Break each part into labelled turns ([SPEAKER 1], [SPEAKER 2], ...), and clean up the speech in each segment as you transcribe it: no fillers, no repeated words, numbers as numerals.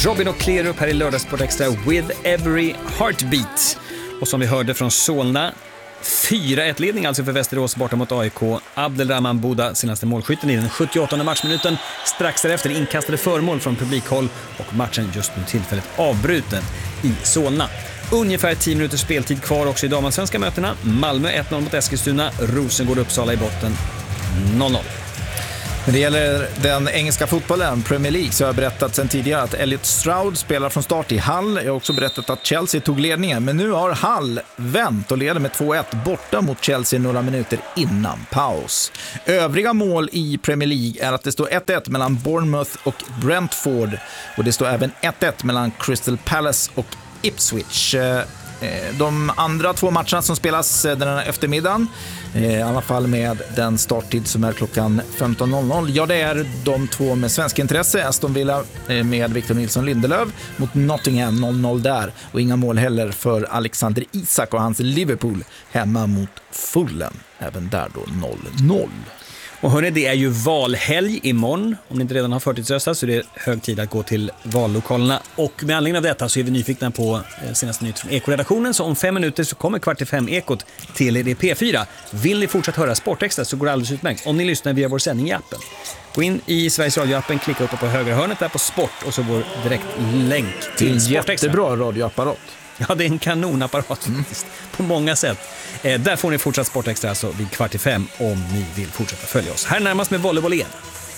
[SPEAKER 1] Robin och Klerup här i Lördagssport Extra with every heartbeat. Och som vi hörde från Solna, 4-1-ledning alltså för Västerås borta mot AIK. Abdelrahman Buda, senaste målskytten i den 78:e matchminuten. Strax därefter inkastade föremål från publikhåll och matchen just nu tillfället avbruten i Solna. Ungefär 10 minuters speltid kvar också i damallsvenska mötena. Malmö 1-0 mot Eskilstuna, Rosengård Uppsala i botten 0-0.
[SPEAKER 2] När det gäller den engelska fotbollen, Premier League, så har jag berättat sedan tidigare att Elliot Stroud spelar från start i Hull. Jag har också berättat att Chelsea tog ledningen, men nu har Hull vänt och leder med 2-1 borta mot Chelsea några minuter innan paus. Övriga mål i Premier League är att det står 1-1 mellan Bournemouth och Brentford, och det står även 1-1 mellan Crystal Palace och Ipswich. De andra 2 matcherna som spelas den här eftermiddagen, i alla fall med den starttid som är klockan 15.00. Ja, det är de 2 med svensk intresse. Aston Villa med Victor Nilsson Lindelöf mot Nottingham 0-0 där. Och inga mål heller för Alexander Isak och hans Liverpool hemma mot Fulham. Även där då 0-0.
[SPEAKER 1] Och hörni, det är ju valhelg imorgon. Om ni inte redan har förtidsröstat så är det hög tid att gå till vallokalerna. Och med anledning av detta så är vi nyfikna på senaste nytt från Eko-redaktionen. Så om 5 minuter så kommer 4:45-ekot till P4. Vill ni fortsätta höra Sportextra så går det alldeles utmärkt om ni lyssnar via vår sändning i appen. Gå in i Sveriges Radio-appen, klicka upp på högra hörnet där på Sport och så går direkt länk till Sportextra.
[SPEAKER 2] Jättebra radioapparat.
[SPEAKER 1] Ja, det är en kanonapparat på många sätt. Där får ni fortsatt Sportextra alltså vid 4:45 om ni vill fortsätta följa oss. Här närmast med volleyboll igen.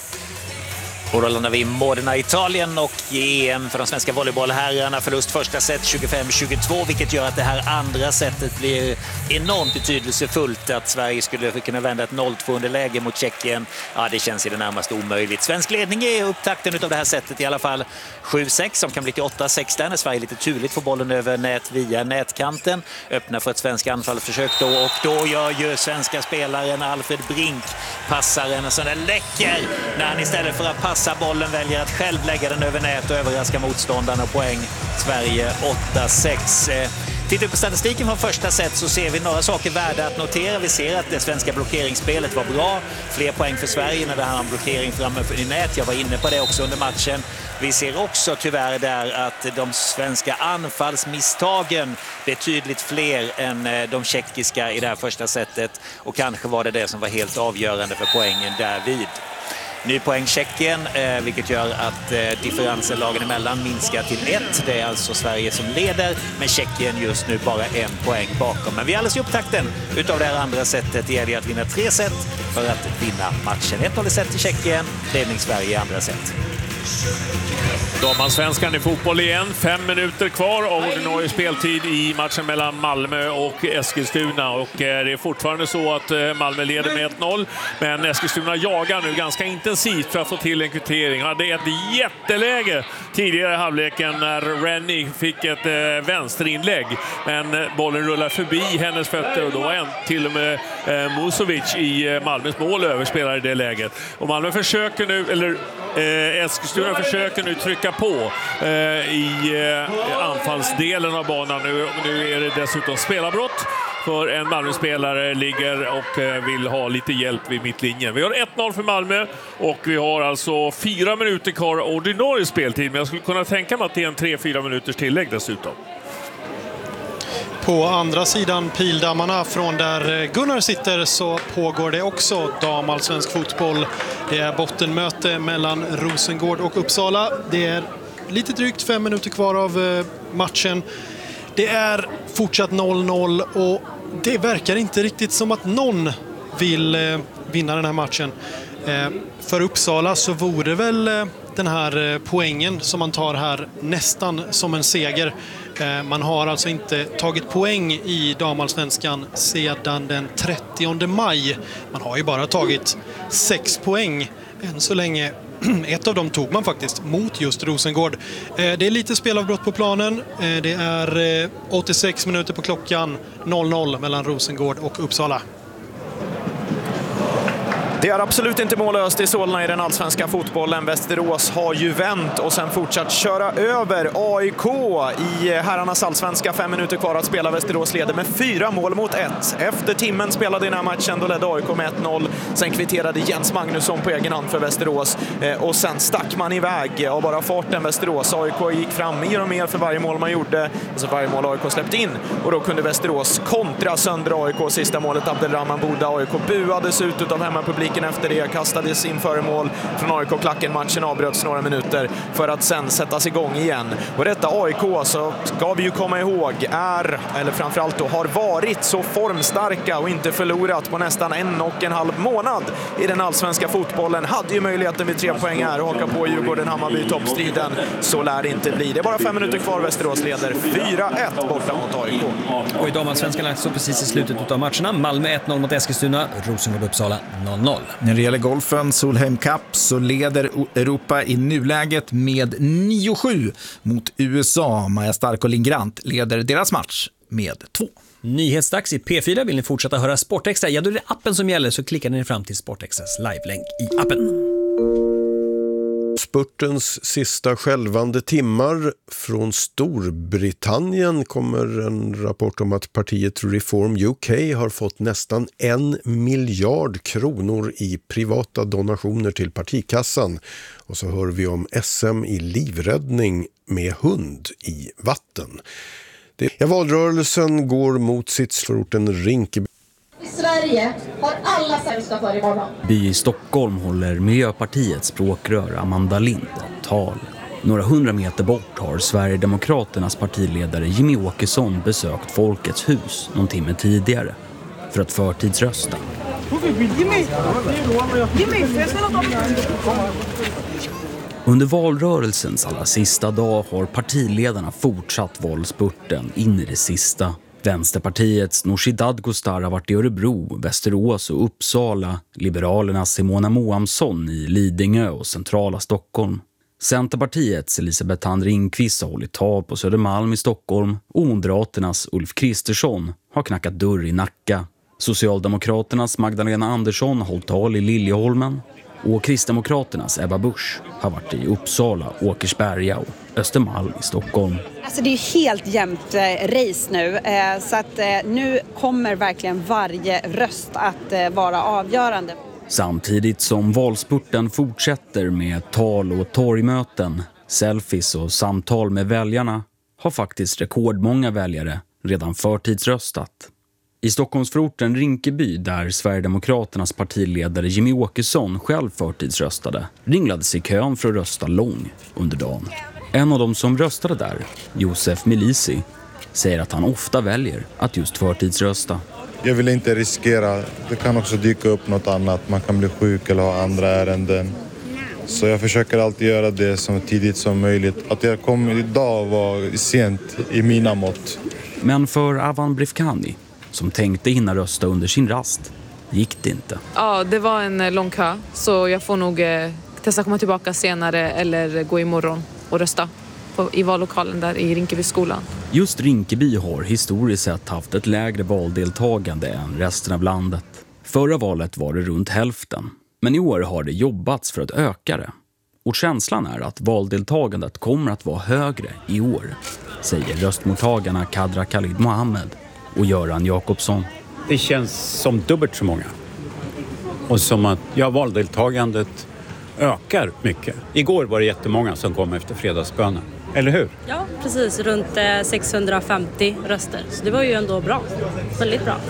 [SPEAKER 3] Och då landar vi i Modena, Italien och EM för de svenska volleybollherrarna. Förlust första set 25-22, vilket gör att det här andra setet blir enormt betydelsefullt. Att Sverige skulle kunna vända ett 0-2 underläge mot Tjeckien, ja, det känns i det närmaste omöjligt. Svensk ledning är upptakten av det här setet i alla fall 7-6, som kan bli till 8-6 där när Sverige lite turligt får bollen över nät via nätkanten. Öppnar för ett svensk anfallsförsök då, och då gör ju svenska spelaren Alfred Brink passaren så den läcker när han istället för att passa bollen väljer att själv lägga den över nät och överraska motståndarna. Poäng Sverige 8-6. Tittar vi på statistiken från första set så ser vi några saker värda att notera. Vi ser att det svenska blockeringsspelet var bra. Fler poäng för Sverige när det handlar om blockering framför i nät. Jag var inne på det också under matchen. Vi ser också tyvärr där att de svenska anfallsmisstagen betydligt fler än de tjeckiska i det här första setet. Och kanske var det som var helt avgörande för poängen därvid. Ny poäng Tjeckien, vilket gör att differensen lagen emellan minskar till 1. Det är alltså Sverige som leder, men Tjeckien just nu bara 1 poäng bakom. Men vi är alldeles i upptakten utav det här andra setet. Det gäller att vinna 3 set för att vinna matchen. 1-0 set till Tjeckien, ledning Sverige i andra set.
[SPEAKER 4] Damallsvenskan i fotboll igen. 5 minuter kvar av ordinarie speltid i matchen mellan Malmö och Eskilstuna. Och det är fortfarande så att Malmö leder med 1-0. Men Eskilstuna jagar nu ganska intensivt för att få till en kvittering. Hade ett jätteläge tidigare i halvleken när Rennie fick ett vänsterinlägg. Men bollen rullar förbi hennes fötter och då var till och med Musovic i Malmös mål överspelare i det läget. Och Malmö försöker nu, eller Eskilstuna försöker nu trycka på i anfallsdelen av banan. Nu är det dessutom spelarbrott för en Malmö-spelare ligger och vill ha lite hjälp vid mittlinjen. Vi har 1-0 för Malmö och vi har alltså 4 minuter kvar ordinarie speltid. Men jag skulle kunna tänka mig att det är en 3-4 minuters tillägg dessutom.
[SPEAKER 5] På andra sidan pildammarna från där Gunnar sitter så pågår det också damallsvensk fotboll. Det är bottenmöte mellan Rosengård och Uppsala. Det är lite drygt 5 minuter kvar av matchen. Det är fortsatt 0-0 och det verkar inte riktigt som att någon vill vinna den här matchen. För Uppsala så vore väl den här poängen som man tar här nästan som en seger. Man har alltså inte tagit poäng i damallsvenskan sedan den 30 maj. Man har ju bara tagit 6 poäng än så länge. Ett av dem tog man faktiskt mot just Rosengård. Det är lite spelavbrott på planen. Det är 86 minuter på klockan, 0-0 mellan Rosengård och Uppsala.
[SPEAKER 6] Det är absolut inte mållöst i Solna i den allsvenska fotbollen. Västerås har ju vänt och sen fortsatt köra över AIK i herrarnas allsvenska. 5 minuter kvar att spela. Västerås leder med 4-1. Efter timmen spelade i den här matchen, då ledde AIK med 1-0. Sen kvitterade Jens Magnusson på egen hand för Västerås. Och sen stack man iväg av bara farten Västerås. AIK gick fram mer och mer för varje mål man gjorde. Alltså varje mål AIK släppte in. Och då kunde Västerås kontra sönder AIK. Sista målet Abdelrahman Bouda. AIK buades ut av hemmapubliken efter det. Kastades in föremål från AIK-klacken. Matchen avbröts några minuter för att sen sättas igång igen. Och detta AIK, så ska vi ju komma ihåg, eller framförallt då har varit så formstarka och inte förlorat på nästan 1,5 månad i den allsvenska fotbollen. Hade ju möjligheten vid 3 poäng här och haka på Djurgården-Hammarby i toppstriden. Så lär det inte bli. Det är bara 5 minuter kvar. Västerås leder 4-1 borta mot AIK.
[SPEAKER 1] Och i damallsvenskan är så precis i slutet av matcherna. Malmö 1-0 mot Eskilstuna, Rosengård-Uppsala 0-0.
[SPEAKER 2] När det gäller golfen, Solheim Cup, så leder Europa i nuläget med 9-7 mot USA. Maja Stark och Linn Grant leder deras match med 2.
[SPEAKER 1] Nyhetsdags i P4. Vill ni fortsätta höra Sportextra? Ja, då är det appen som gäller, så klickar ni fram till Sportextras live-länk i appen.
[SPEAKER 7] Spurtens sista skälvande timmar. Från Storbritannien kommer en rapport om att partiet Reform UK har fått nästan 1 miljard kronor i privata donationer till partikassan. Och så hör vi om SM i livräddning med hund i vatten. Valrörelsen går mot sitt slorten Rinkeby.
[SPEAKER 8] I Sverige har alla sällskap för imorgon.
[SPEAKER 9] By i Stockholm håller Miljöpartiets språkrör Amanda Lind tal. Några 100 meter bort har Sverigedemokraternas partiledare Jimmy Åkesson besökt Folkets hus någon timme tidigare för att förtidsrösta. Under valrörelsens allra sista dag har partiledarna fortsatt valspurten in i det sista. Vänsterpartiets Nooshi Dadgostar har varit i Örebro, Västerås och Uppsala. Liberalernas Simona Moamsson i Lidingö och centrala Stockholm. Centerpartiets Elisabeth Hand Ringqvist har hållit tal på Södermalm i Stockholm. Och Moderaternas Ulf Kristersson har knackat dörr i Nacka. Socialdemokraternas Magdalena Andersson har hållit tal i Liljeholmen. Och Kristdemokraternas Ebba Busch har varit i Uppsala, Åkersberga och Östermalm i Stockholm.
[SPEAKER 10] Alltså det är ju helt jämnt race nu, så att nu kommer verkligen varje röst att vara avgörande.
[SPEAKER 9] Samtidigt som valspurten fortsätter med tal och torgmöten, selfies och samtal med väljarna har faktiskt rekordmånga väljare redan förtidsröstat. I Stockholmsförorten Rinkeby, där Sverigedemokraternas partiledare Jimmy Åkesson själv förtidsröstade, ringlade sig kön för att rösta lång under dagen. En av dem som röstade där, Josef Milisi, säger att han ofta väljer att just förtidsrösta.
[SPEAKER 11] Jag vill inte riskera, det kan också dyka upp något annat, man kan bli sjuk eller ha andra ärenden. Så jag försöker alltid göra det så tidigt som möjligt. Att jag kommer idag var sent i mina mått.
[SPEAKER 9] Men för Avan Brifkani, som tänkte hinna rösta under sin rast, gick det inte.
[SPEAKER 12] Ja, det var en lång kö, så jag får nog testa komma tillbaka senare eller gå imorgon och rösta i vallokalen där i Rinkebyskolan.
[SPEAKER 9] Just Rinkeby har historiskt sett haft ett lägre valdeltagande än resten av landet. Förra valet var det runt hälften, men i år har det jobbats för att öka det. Och känslan är att valdeltagandet kommer att vara högre i år, säger röstmottagarna Kadra Khalid Mohammed och Göran Jakobsson.
[SPEAKER 13] Det känns som dubbelt så många. Och som att valdeltagandet ökar mycket. Igår var det jättemånga som kom efter fredagsbönen. Eller hur?
[SPEAKER 14] Ja, precis. Runt 650 röster. Så det var ju ändå bra. Väldigt bra.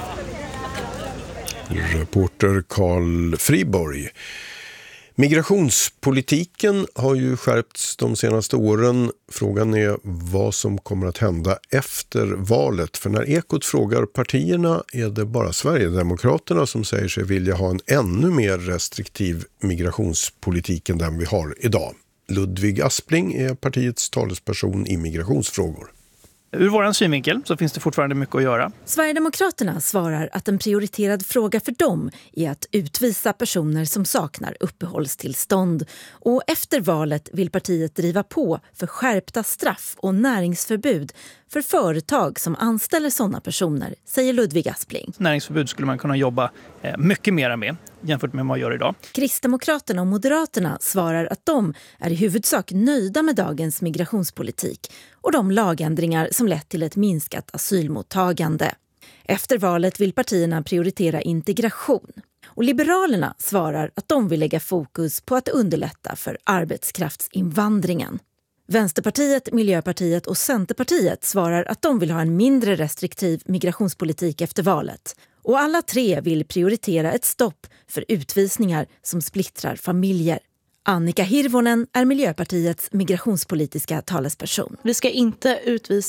[SPEAKER 7] Reporter Carl Friborg. Migrationspolitiken har ju skärpts de senaste åren. Frågan är vad som kommer att hända efter valet. För när Ekot frågar partierna är det bara Sverigedemokraterna som säger sig vilja ha en ännu mer restriktiv migrationspolitik än den vi har idag. Ludvig Aspling är partiets talesperson i migrationsfrågor.
[SPEAKER 15] Ur våran synvinkel så finns det fortfarande mycket att göra.
[SPEAKER 16] Sverigedemokraterna svarar att en prioriterad fråga för dem är att utvisa personer som saknar uppehållstillstånd. Och efter valet vill partiet driva på för skärpta straff och näringsförbud för företag som anställer sådana personer, säger Ludvig Aspling.
[SPEAKER 15] Näringsförbud skulle man kunna jobba mycket mera med jämfört med vad man gör idag.
[SPEAKER 16] Kristdemokraterna och Moderaterna svarar att de är i huvudsak nöjda med dagens migrationspolitik och de lagändringar som lett till ett minskat asylmottagande. Efter valet vill partierna prioritera integration. Och Liberalerna svarar att de vill lägga fokus på att underlätta för arbetskraftsinvandringen. Vänsterpartiet, Miljöpartiet och Centerpartiet svarar att de vill ha en mindre restriktiv migrationspolitik efter valet. Och alla tre vill prioritera ett stopp för utvisningar som splittrar familjer. Annika Hirvonen är Miljöpartiets migrationspolitiska talesperson.
[SPEAKER 17] Vi ska inte utvisa